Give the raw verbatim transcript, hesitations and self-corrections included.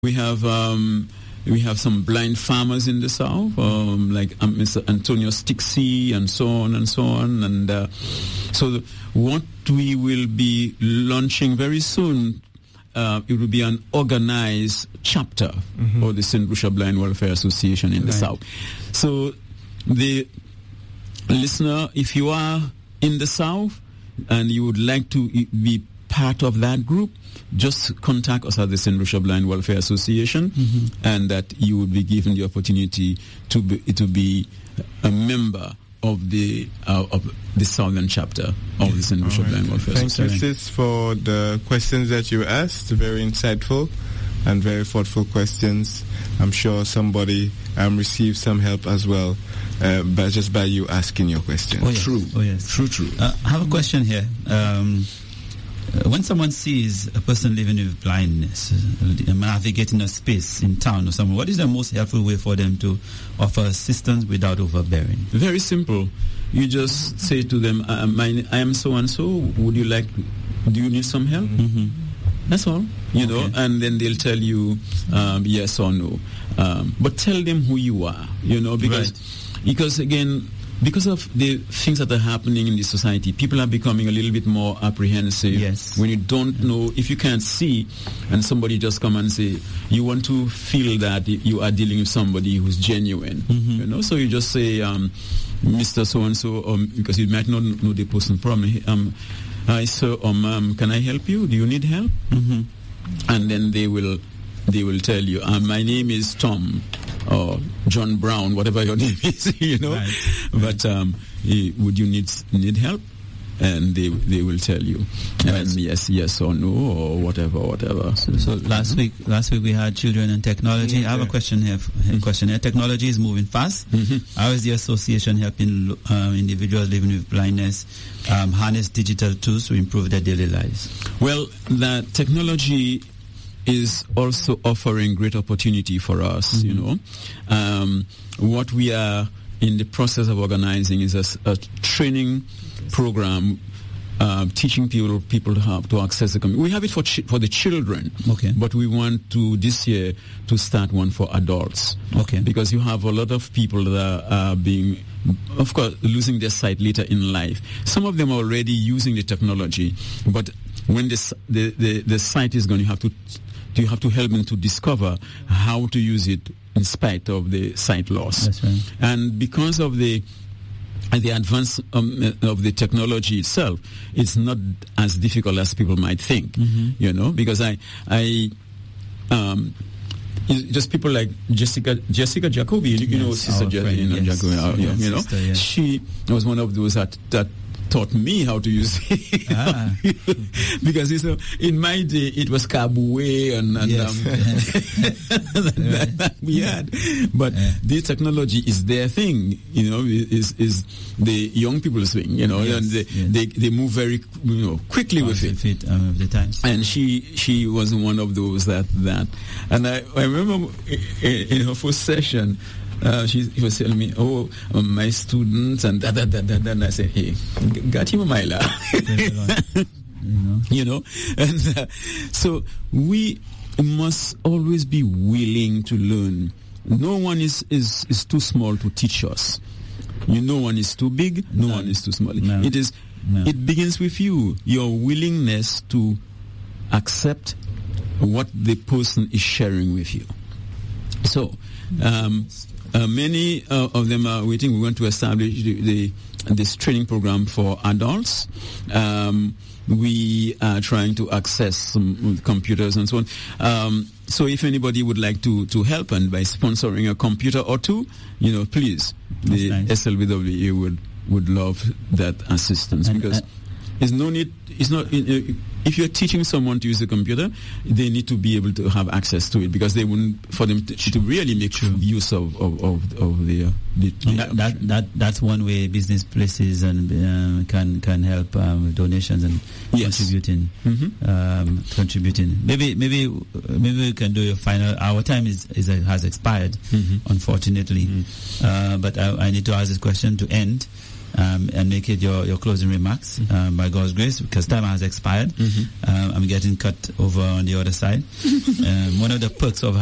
We have um, we have some blind farmers in the South, um, like um, Mister Antonio Stixi and so on and so on. And uh, so the, what we will be launching very soon, uh, it will be an organized chapter mm-hmm. of the Saint Lucia Blind Welfare Association in right. the South. So the listener, if you are in the South and you would like to be part of that group, just contact us at the Saint Lucia Blind Welfare Association, mm-hmm. and that you would be given the opportunity to be to be a member of the uh, of the Southern chapter of the Saint Lucia right. Blind Welfare Thank Association. Thank you, Sis, for the questions that you asked. Very insightful and very thoughtful questions. I'm sure somebody um, received some help as well, uh, by just by you asking your question. Oh, yes. True. Oh yes. True. True. Uh, I have a question here. Um, Uh, when someone sees a person living with blindness, uh, navigating a space in town or somewhere, what is the most helpful way for them to offer assistance without overbearing? Very simple. You just say to them, uh, my, I am so and so, would you like, do you need some help? Mm-hmm. That's all, you okay. know, and then they'll tell you um, yes or no. Um, but tell them who you are, you know, because, right. because again, because of the things that are happening in the society, people are becoming a little bit more apprehensive. Yes. When you don't know, if you can't see, and somebody just come and say, you want to feel that you are dealing with somebody who's genuine. Mm-hmm. You know, so you just say, um, Mister So-and-so, um, because you might not know the person problem. Um, Hi, sir, or ma'am, can I help you? Do you need help? Mm-hmm. And then they will, they will tell you, uh, my name is Tom, or John Brown, whatever your name is, you know. Right. But um, would you need need help? And they they will tell you, right. and yes, yes or no, or whatever, whatever. So, so last week, last week we had children and technology. Mm-hmm. I have a question here. A question here. Technology is moving fast. Mm-hmm. How is the association helping um, individuals living with blindness um, harness digital tools to improve their daily lives? Well, the technology is also offering great opportunity for us, mm-hmm. you know. Um, what we are in the process of organizing is a, a training program uh, teaching people people to have to access the community. We have it for chi- for the children, okay. but we want to this year to start one for adults. Okay. Because you have a lot of people that are being, of course, losing their sight later in life. Some of them are already using the technology, but when the the the, the sight is gone, you have to you have to help them to discover how to use it in spite of the sight loss. That's right. And because of the the advance um, of the technology itself, it's not as difficult as people might think. Mm-hmm. You know, because I I um. just people like Jessica Jessica Jacobi, you, you yes, know, Sister Je- friend, you know, yes. Jacobi, uh, yes, you know, sister, yes. she was one of those that that taught me how to use it. Ah. Because you know, in my day it was Kabue and, and yes. um, that, that we had, but yeah. this technology is their thing. You know, is is the young people's thing. You know, yes, and they, yes. they they move very you know quickly with it. Fit, um, of the times. And she she was one of those that that, and I, I remember in, in her first session. Uh, she, he was telling me, oh, um, my students, and that, that, that, that, and I said, hey, got him a mile. you know, you know? And uh, so we must always be willing to learn. No one is, is, is too small to teach us. You, no one is too big, no, no. one is too small. No. It is. No. It begins with you, your willingness to accept what the person is sharing with you. So, um, Uh, many uh, of them are waiting. We want to establish the, the this training program for adults. Um, we are trying to access some computers and so on. Um, so if anybody would like to, to help and by sponsoring a computer or two, you know, please, That's the nice. S L B W E would, would love that assistance and, because uh, there's no need, it's not, uh, if you're teaching someone to use a computer, they need to be able to have access to it because they wouldn't, for them to, to really make True. use of, of, of, of the, uh, the, the that, that that that's one way business places and um, can can help um, with donations and yes. contributing Mm-hmm. um, contributing. Maybe maybe maybe we can do your final. Our time is, is uh, has expired, mm-hmm. unfortunately. Mm-hmm. Uh, but I, I need to ask this question to end. um, and make it your, your closing remarks, mm-hmm. um, by God's grace, because time has expired. Mm-hmm. Um, I'm getting cut over on the other side. um, one of the perks of